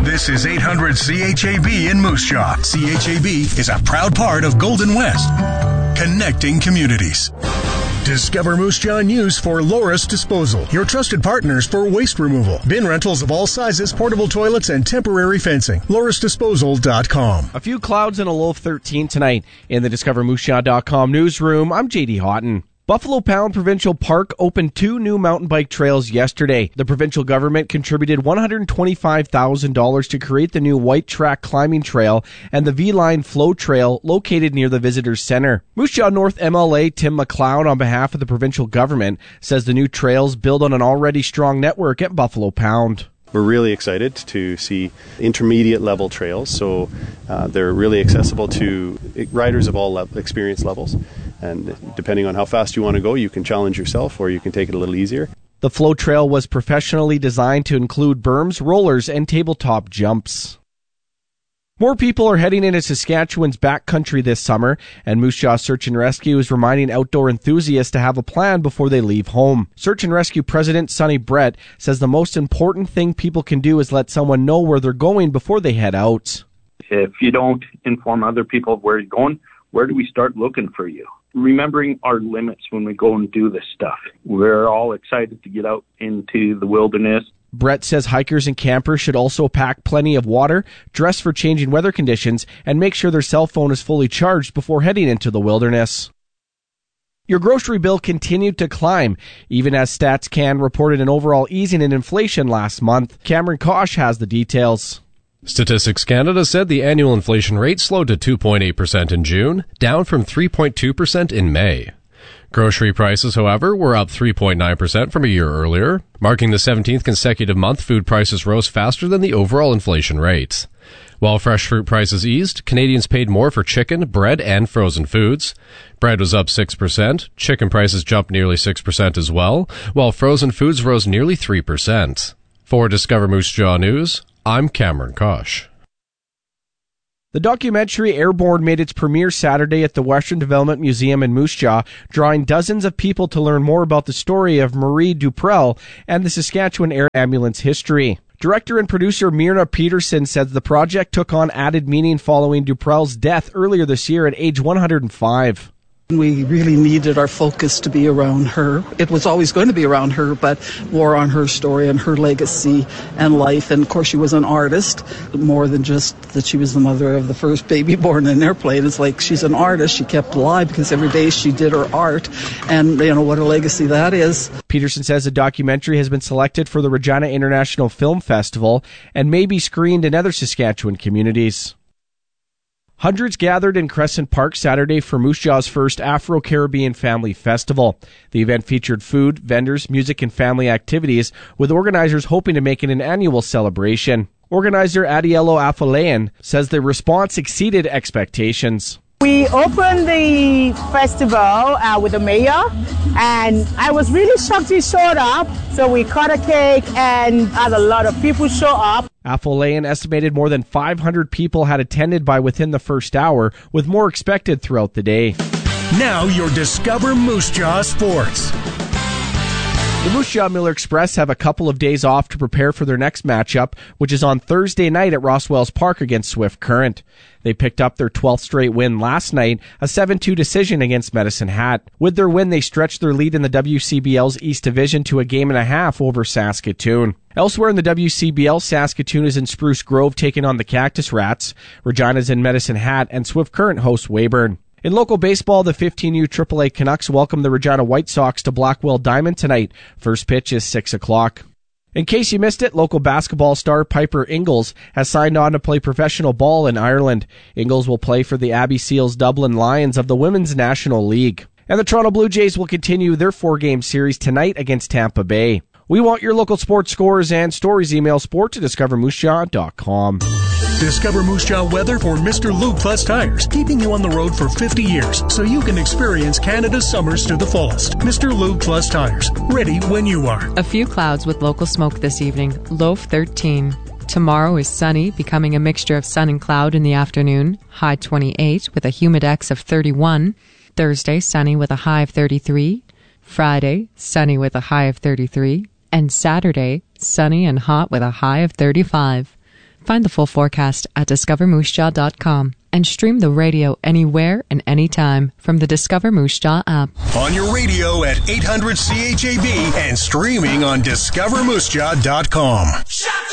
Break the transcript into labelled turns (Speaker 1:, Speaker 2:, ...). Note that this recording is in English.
Speaker 1: This is 800 CHAB in Moose Jaw. CHAB is a proud part of Golden West, connecting communities. Discover Moose Jaw news for Loris Disposal, your trusted partners for waste removal. Bin rentals of all sizes, portable toilets, and temporary fencing. LorisDisposal.com.
Speaker 2: A few clouds and a low of 13 tonight in the DiscoverMooseJaw.com newsroom. I'm J.D. Houghton. Buffalo Pound Provincial Park opened 2 new mountain bike trails yesterday. The provincial government contributed $125,000 to create the new White Track climbing trail and the V-Line Flow Trail located near the Visitors Center. Moose Jaw North MLA Tim McLeod, on behalf of the provincial government, says the new trails build on an already strong network at Buffalo Pound.
Speaker 3: We're really excited to see intermediate level trails, so they're really accessible to riders of all experience levels. And depending on how fast you want to go, you can challenge yourself or you can take it a little easier.
Speaker 2: The Flow Trail was professionally designed to include berms, rollers, and tabletop jumps. More people are heading into Saskatchewan's backcountry this summer, and Moose Jaw Search and Rescue is reminding outdoor enthusiasts to have a plan before they leave home. Search and Rescue President Sonny Brett says the most important thing people can do is let someone know where they're going before they head out.
Speaker 4: If you don't inform other people where you're going, where do we start looking for you? Remembering our limits when we go and do this stuff. We're all excited to get out into the wilderness.
Speaker 2: Brett says hikers and campers should also pack plenty of water, dress for changing weather conditions, and make sure their cell phone is fully charged before heading into the wilderness. Your grocery bill continued to climb, even as StatsCan reported an overall easing in inflation last month. Cameron Kosh has the details.
Speaker 5: Statistics Canada said the annual inflation rate slowed to 2.8% in June, down from 3.2% in May. Grocery prices, however, were up 3.9% from a year earlier. Marking the 17th consecutive month, food prices rose faster than the overall inflation rate. While fresh fruit prices eased, Canadians paid more for chicken, bread, and frozen foods. Bread was up 6%, chicken prices jumped nearly 6% as well, while frozen foods rose nearly 3%. For Discover Moose Jaw News, I'm Cameron Kosh.
Speaker 2: The documentary Airborne made its premiere Saturday at the Western Development Museum in Moose Jaw, drawing dozens of people to learn more about the story of Marie Duprel and the Saskatchewan Air Ambulance history. Director and producer Myrna Peterson says the project took on added meaning following Duprel's death earlier this year at age 105.
Speaker 6: We really needed our focus to be around her. It was always going to be around her, but more on her story and her legacy and life. And of course, she was an artist, more than just that she was the mother of the first baby born in an airplane. It's like she's an artist. She kept alive because every day she did her art, and you know what a legacy that is.
Speaker 2: Peterson says the documentary has been selected for the Regina International Film Festival and may be screened in other Saskatchewan communities. Hundreds gathered in Crescent Park Saturday for Moose Jaw's first Afro-Caribbean Family Festival. The event featured food, vendors, music, and family activities, with organizers hoping to make it an annual celebration. Organizer Adiello Afolayan says the response exceeded expectations.
Speaker 7: We opened the festival with the mayor, and I was really shocked he showed up. So we cut a cake and had a lot of people show up.
Speaker 2: Afolayan estimated more than 500 people had attended by within the first hour, with more expected throughout the day.
Speaker 1: Now your Discover Moose Jaw Sports.
Speaker 2: The Moose Jaw Miller Express have a couple of days off to prepare for their next matchup, which is on Thursday night at Ross-Wells Park against Swift Current. They picked up their 12th straight win last night, a 7-2 decision against Medicine Hat. With their win, they stretched their lead in the WCBL's East Division to a game and a half over Saskatoon. Elsewhere in the WCBL, Saskatoon is in Spruce Grove taking on the Cactus Rats. Regina's in Medicine Hat, and Swift Current hosts Weyburn. In local baseball, the 15U AAA Canucks welcome the Regina White Sox to Blackwell Diamond tonight. First pitch is 6 o'clock. In case you missed it, local basketball star Piper Ingles has signed on to play professional ball in Ireland. Ingles will play for the Abbey Seals Dublin Lions of the Women's National League. And the Toronto Blue Jays will continue their 4-game series tonight against Tampa Bay. We want your local sports scores and stories. Email sport@discovermoosejaw.com.
Speaker 1: Discover Moose Jaw weather for Mr. Lube Plus Tires, keeping you on the road for 50 years so you can experience Canada's summers to the fullest. Mr. Lube Plus Tires, ready when you are.
Speaker 8: A few clouds with local smoke this evening, low of 13. Tomorrow is sunny, becoming a mixture of sun and cloud in the afternoon, high 28 with a humidex of 31. Thursday, sunny with a high of 33. Friday, sunny with a high of 33. And Saturday, sunny and hot with a high of 35. Find the full forecast at discovermoosejaw.com and stream the radio anywhere and anytime from the Discover Moose Jaw app.
Speaker 1: On your radio at 800 CHAB and streaming on discovermoosejaw.com.